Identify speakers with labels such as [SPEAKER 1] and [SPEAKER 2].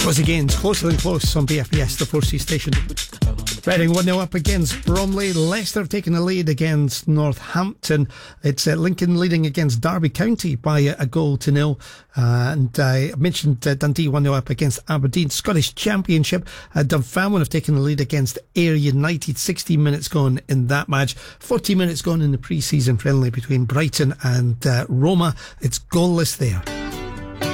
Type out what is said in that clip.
[SPEAKER 1] Was again closer than close on BFBS, the 4C station. Reading 1-0 up against Bromley. Leicester have taken the lead against Northampton. It's Lincoln leading against Derby County by a goal to nil. And I mentioned Dundee 1-0 up against Aberdeen. Scottish Championship, Dunfermline have taken the lead against Ayr United. 60 minutes gone in that match. 40 minutes gone in the pre-season friendly between Brighton and Roma. It's goalless there.